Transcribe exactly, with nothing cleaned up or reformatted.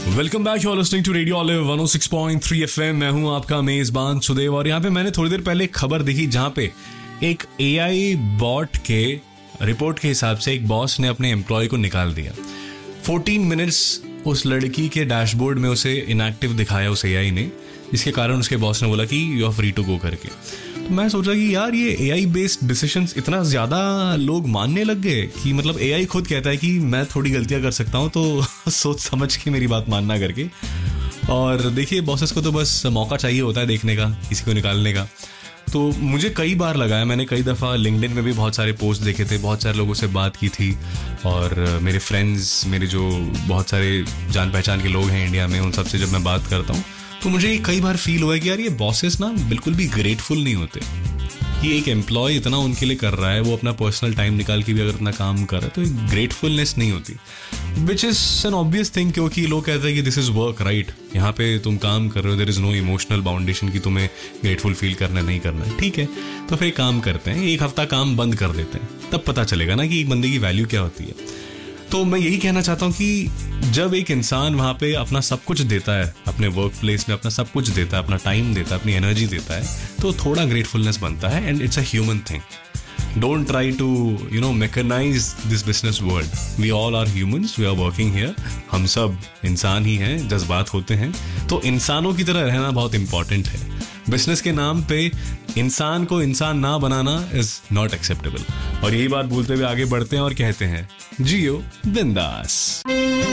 Welcome back, you are listening to radio olive one O six point three FM. मैं हूं आपका मेजबान सुदेव और यहाँ पे मैंने थोड़ी देर पहले एक खबर देखी जहाँ पे एक एआई बॉट के रिपोर्ट के हिसाब से एक बॉस ने अपने एम्प्लॉय को निकाल दिया। फोर्टीन मिनट्स उस लड़की के डैशबोर्ड में उसे इनएक्टिव दिखाया उस एआई ने, जिसके कारण उसके बॉस ने बोला कि you are free to go करके। तो मैं सोच रहा कि यार ये एआई बेस्ड डिसीजंस इतना ज़्यादा लोग मानने लग गए कि मतलब एआई खुद कहता है कि मैं थोड़ी गलतियां कर सकता हूं, तो सोच समझ के मेरी बात मानना करके। और देखिए, बॉसेस को तो बस मौका चाहिए होता है देखने का, किसी को निकालने का। तो मुझे कई बार लगा है, मैंने कई दफ़ा लिंक्डइन में भी बहुत सारे पोस्ट देखे थे, बहुत सारे लोगों से बात की थी, और मेरे फ्रेंड्स, मेरे जो बहुत सारे जान पहचान के लोग हैं इंडिया में, उन सबसे जब मैं बात करता हूँ तो मुझे कई बार फील हुआ है कि यार ये बॉसेस ना बिल्कुल भी ग्रेटफुल नहीं होते कि एक एम्प्लॉय इतना उनके लिए कर रहा है, वो अपना पर्सनल टाइम निकाल के भी अगर इतना काम कर रहा है तो एक ग्रेटफुलनेस नहीं होती, which is an obvious thing, क्योंकि लोग कहते हैं कि दिस इज़ वर्क, राइट, यहाँ पे तुम काम कर रहे हो, देयर इज़ नो इमोशनल बाउंडेशन कि तुम्हें ग्रेटफुल फील करना नहीं करना है। ठीक है, तो फिर काम करते हैं, एक हफ्ता काम बंद कर देते हैं, तब पता चलेगा ना कि एक बंदे की वैल्यू क्या होती है। तो मैं यही कहना चाहता हूँ कि जब एक इंसान वहाँ पे अपना सब कुछ देता है, अपने वर्क प्लेस में अपना सब कुछ देता है, अपना टाइम देता है, अपनी एनर्जी देता है, तो थोड़ा ग्रेटफुलनेस बनता है, and it's a human thing. Don't try to you know mechanise this business world. We all are humans, we are working here, हम सब इंसान ही हैं, जज्बात होते हैं, तो इंसानों की तरह रहना बहुत इंपॉर्टेंट है। बिजनेस के नाम पे इंसान को इंसान ना बनाना इज नॉट एक्सेप्टेबल। और यही बात बोलते हुए आगे बढ़ते हैं और कहते हैं, जियो बिंदास।